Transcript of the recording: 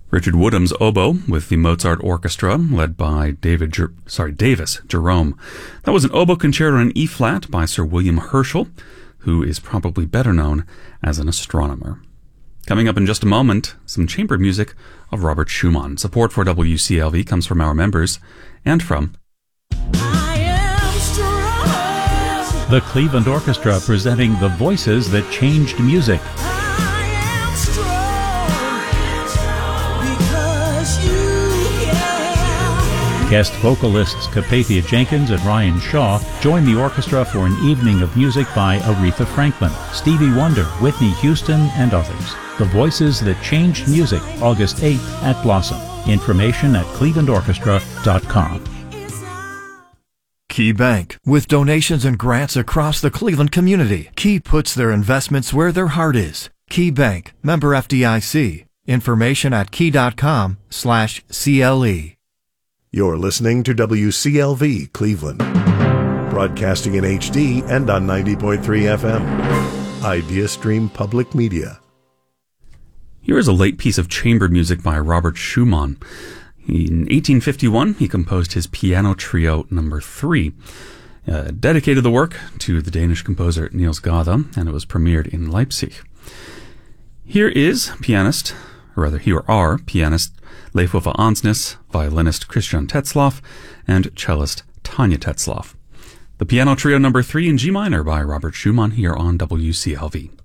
Richard Woodham's oboe with the Mozart Orchestra, led by Davis Jerome. That was an oboe concerto in E-flat by Sir William Herschel, who is probably better known as an astronomer. Coming up in just a moment, some chamber music of Robert Schumann. Support for WCLV comes from our members and from the Cleveland Orchestra, presenting The Voices That Changed Music. Guest vocalists Capathia Jenkins and Ryan Shaw join the orchestra for an evening of music by Aretha Franklin, Stevie Wonder, Whitney Houston, and others. The Voices That Changed Music, August 8th at Blossom. Information at clevelandorchestra.com. Key Bank. With donations and grants across the Cleveland community, Key puts their investments where their heart is. Key Bank. Member FDIC. Information at key.com/CLE. You're listening to WCLV Cleveland, broadcasting in HD and on 90.3 FM. Idea Stream Public Media. Here is a late piece of chamber music by Robert Schumann. In 1851, he composed his Piano Trio No. 3, dedicated the work to the Danish composer Niels Gade, and it was premiered in Leipzig. Here are pianist Leif Uffe Ansnes, violinist Christian Tetzlaff, and cellist Tanja Tetzlaff. The Piano Trio No. 3 in G minor by Robert Schumann here on WCLV.